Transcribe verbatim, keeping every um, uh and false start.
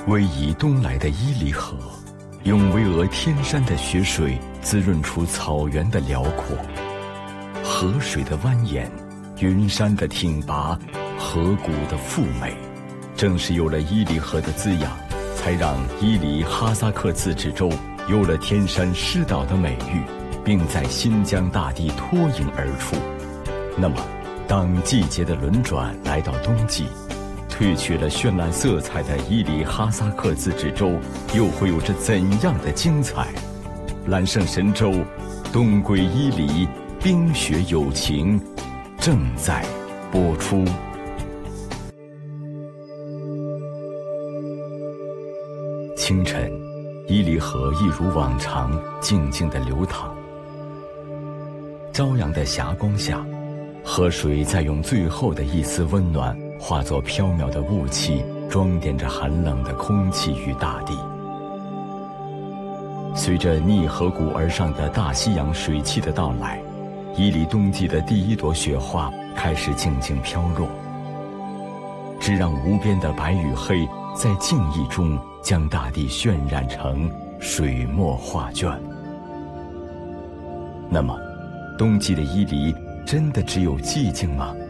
逶迤东来的伊犁河，用巍峨天山的雪水滋润出草原的辽阔。河水的蜿蜒，云山的挺拔，河谷的富美，正是有了伊犁河的滋养，才让伊犁哈萨克自治州有了天山诗岛的美誉，并在新疆大地脱颖而出。那么，当季节的轮转来到冬季，褪去了绚烂色彩的伊犁哈萨克自治州又会有着怎样的精彩？揽胜神州，东归伊犁，冰雪有情，正在播出。清晨，伊犁河一如往常静静地流淌。朝阳的霞光下，河水在用最后的一丝温暖化作飘渺的雾气，装点着寒冷的空气与大地。随着逆河谷而上的大西洋水汽的到来，伊犁冬季的第一朵雪花开始静静飘落，只让无边的白与黑在静意中将大地渲染成水墨画卷。那么，冬季的伊犁真的只有寂静吗？